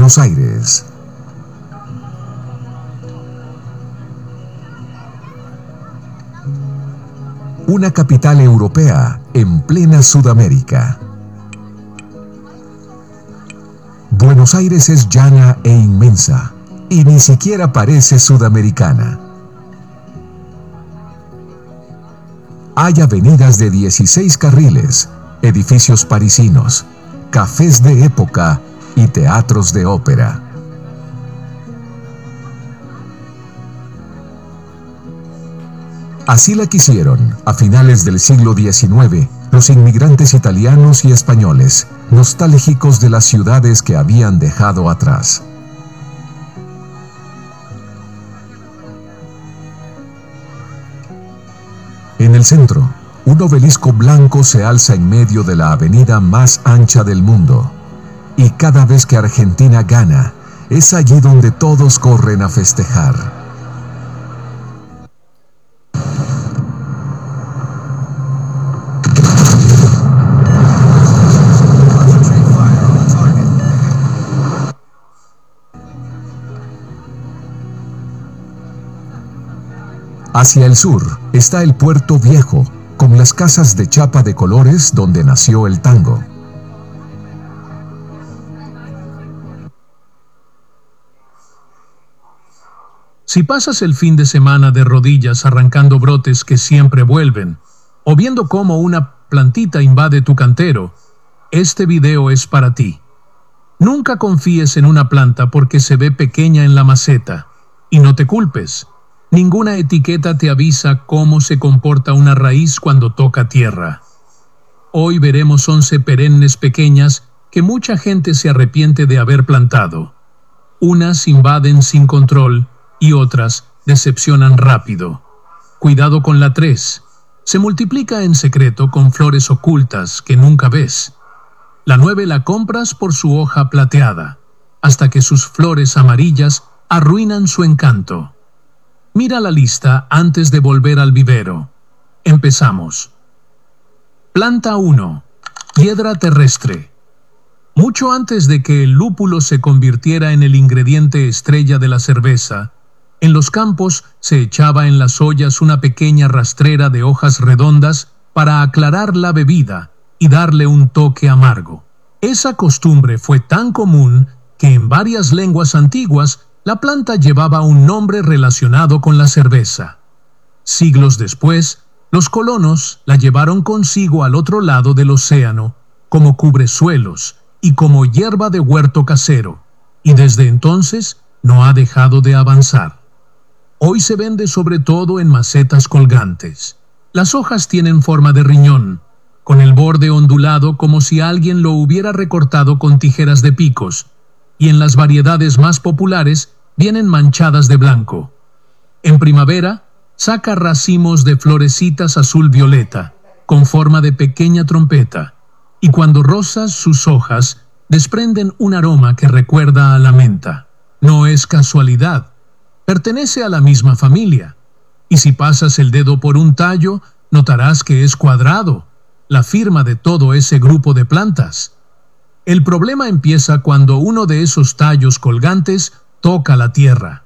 Buenos Aires. Una capital europea en plena Sudamérica. Buenos Aires es llana e inmensa, y ni siquiera parece sudamericana. Hay avenidas de 16 carriles, edificios parisinos, cafés de época y teatros de ópera. Así la quisieron, a finales del siglo XIX, los inmigrantes italianos y españoles, nostálgicos de las ciudades que habían dejado atrás. En el centro, un obelisco blanco se alza en medio de la avenida más ancha del mundo. Y cada vez que Argentina gana, es allí donde todos corren a festejar. Hacia el sur está el Puerto Viejo, con las casas de chapa de colores donde nació el tango. Si pasas el fin de semana de rodillas arrancando brotes que siempre vuelven, o viendo cómo una plantita invade tu cantero, este video es para ti. Nunca confíes en una planta porque se ve pequeña en la maceta, y no te culpes. Ninguna etiqueta te avisa cómo se comporta una raíz cuando toca tierra. Hoy veremos 11 perennes pequeñas que mucha gente se arrepiente de haber plantado. Unas invaden sin control y otras decepcionan rápido. Cuidado con la 3. Se multiplica en secreto con flores ocultas que nunca ves. La 9 la compras por su hoja plateada, hasta que sus flores amarillas arruinan su encanto. Mira la lista antes de volver al vivero. Empezamos. Planta 1. Piedra terrestre. Mucho antes de que el lúpulo se convirtiera en el ingrediente estrella de la cerveza, en los campos se echaba en las ollas una pequeña rastrera de hojas redondas para aclarar la bebida y darle un toque amargo. Esa costumbre fue tan común que en varias lenguas antiguas la planta llevaba un nombre relacionado con la cerveza. Siglos después, los colonos la llevaron consigo al otro lado del océano, como cubresuelos y como hierba de huerto casero, y desde entonces no ha dejado de avanzar. Hoy se vende sobre todo en macetas colgantes. Las hojas tienen forma de riñón, con el borde ondulado como si alguien lo hubiera recortado con tijeras de picos, y en las variedades más populares vienen manchadas de blanco. En primavera, saca racimos de florecitas azul-violeta, con forma de pequeña trompeta, y cuando rozas sus hojas, desprenden un aroma que recuerda a la menta. No es casualidad, pertenece a la misma familia, y si pasas el dedo por un tallo, notarás que es cuadrado, la firma de todo ese grupo de plantas. El problema empieza cuando uno de esos tallos colgantes toca la tierra.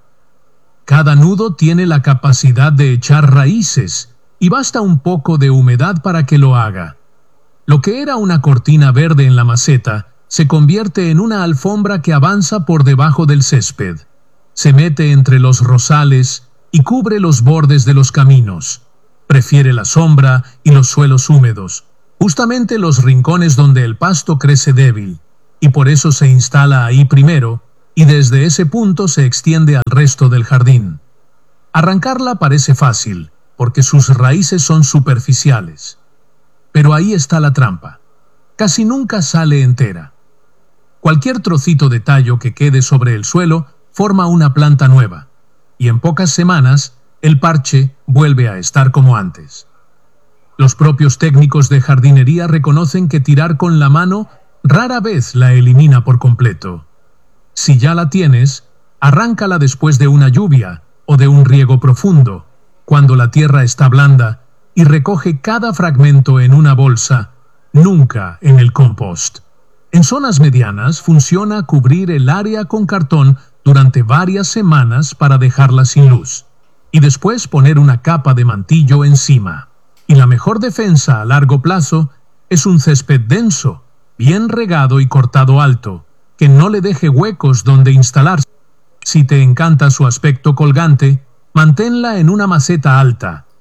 Cada nudo tiene la capacidad de echar raíces y basta un poco de humedad para que lo haga. Lo que era una cortina verde en la maceta se convierte en una alfombra que avanza por debajo del césped. Se mete entre los rosales y cubre los bordes de los caminos. Prefiere la sombra y los suelos húmedos, justamente los rincones donde el pasto crece débil, y por eso se instala ahí primero, y desde ese punto se extiende al resto del jardín. Arrancarla parece fácil, porque sus raíces son superficiales. Pero ahí está la trampa. Casi nunca sale entera. Cualquier trocito de tallo que quede sobre el suelo forma una planta nueva, y en pocas semanas el parche vuelve a estar como antes. Los propios técnicos de jardinería reconocen que tirar con la mano rara vez la elimina por completo. Si ya la tienes, arráncala después de una lluvia o de un riego profundo, cuando la tierra está blanda, y recoge cada fragmento en una bolsa, nunca en el compost. En zonas medianas funciona cubrir el área con cartón durante varias semanas para dejarla sin luz, y después poner una capa de mantillo encima. Y la mejor defensa a largo plazo es un césped denso, bien regado y cortado alto, que no le deje huecos donde instalarse. Si te encanta su aspecto colgante, manténla en una maceta alta,